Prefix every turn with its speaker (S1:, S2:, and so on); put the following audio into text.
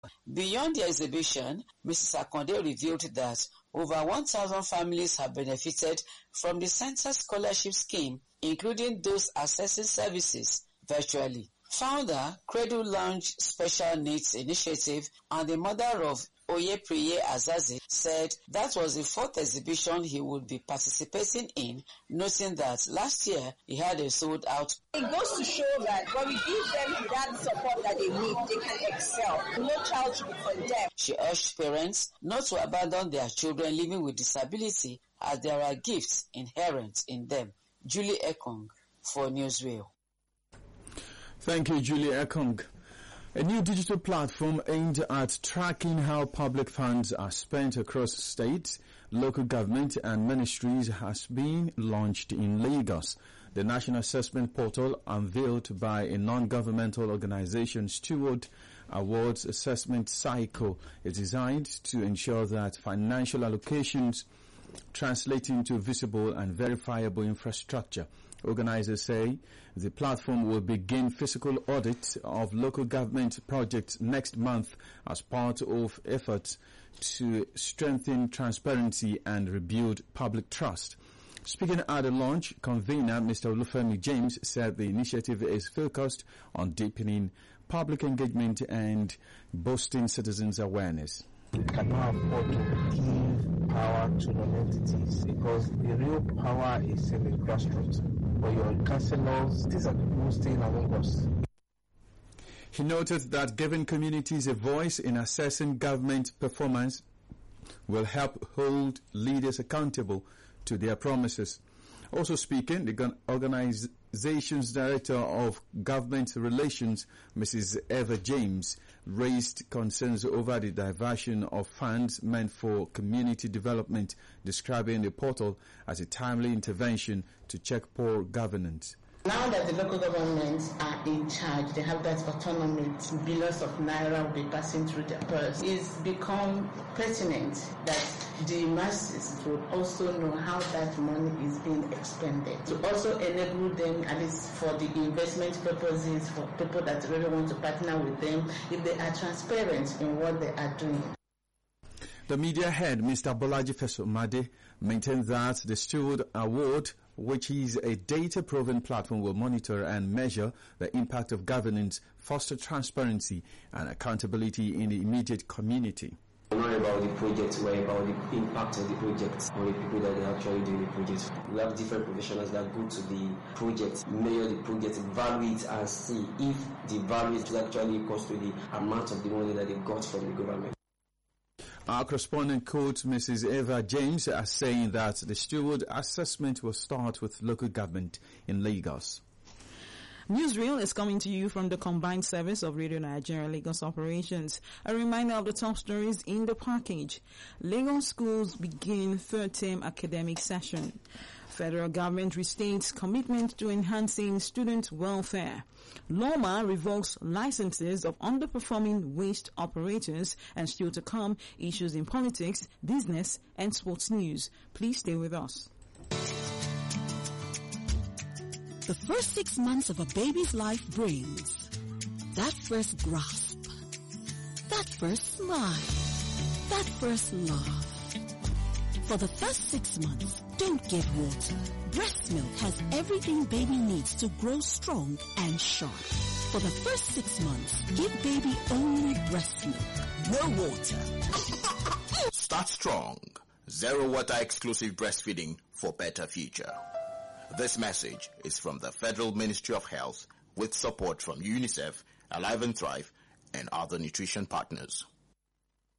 S1: Beyond the exhibition, Mrs. Akonde revealed that over 1,000 families have benefited from the Centre's scholarship scheme, including those accessing services virtually. Founder, Cradle Lounge Special Needs Initiative, and the mother of Oyepriye Azazi said that was the fourth exhibition he would be participating in, noting that last year he had a sold out.
S2: It goes to show that when we give them that support that they need, they can excel. No child should be condemned.
S1: She urged parents not to abandon their children living with disability, as there are gifts inherent in them. Julie Ekong for Newsreel.
S3: Thank you, Julie Ekong. A new digital platform aimed at tracking how public funds are spent across states, local government and ministries has been launched in Lagos. The National Assessment Portal, unveiled by a non-governmental organization, Steward Awards Assessment Cycle, is designed to ensure that financial allocations translate into visible and verifiable infrastructure. Organizers say the platform will begin physical audit of local government projects next month as part of efforts to strengthen transparency and rebuild public trust. Speaking at the launch, convener Mr. Olufemi James said the initiative is focused on deepening public engagement and boosting citizens' awareness.
S4: We cannot afford to give power to non-entities because the real power is in the grassroots. For your councillors, these are the people staying among us.
S3: He noted that giving communities a voice in assessing government performance will help hold leaders accountable to their promises. Also speaking, the organization's Director of Government Relations, Mrs. Eva James, raised concerns over the diversion of funds meant for community development, describing the portal as a timely intervention to check poor governance.
S5: Now that the local governments are in charge, they have that autonomy, billions of naira will be passing through their purse. It's become pertinent that the masses would also know how that money is being expended. To also enable them, at least for the investment purposes, for people that really want to partner with them, if they are transparent in what they are doing.
S3: The media head, Mr. Bolaji Fesomade, maintained that the Steward Award, which is a data-proven platform, will monitor and measure the impact of governance, foster transparency and accountability in the immediate community.
S6: Not about the project, we're about the impact of the project on the people that are actually doing the project. We have different professionals that go to the project, measure the project, value it and see if the value is actually equals to the amount of the money that they got from the government.
S3: Our correspondent quotes Mrs. Eva James as saying that the Steward assessment will start with local government in Lagos.
S7: Newsreel is coming to you from the combined service of Radio Nigeria Lagos operations. A reminder of the top stories in the package. Lagos schools begin third-term academic session. Federal government restates commitment to enhancing student welfare. Loma revokes licenses of underperforming waste operators, and still to come, issues in politics, business, and sports news. Please stay with us.
S8: The first 6 months of a baby's life brings that first grasp, that first smile, that first love. For the first 6 months, don't give water. Breast milk has everything baby needs to grow strong and sharp. For the first 6 months, give baby only breast milk. No water.
S9: Start strong. Zero water exclusive breastfeeding for better future. This message is from the Federal Ministry of Health with support from UNICEF, Alive and Thrive, and other nutrition partners.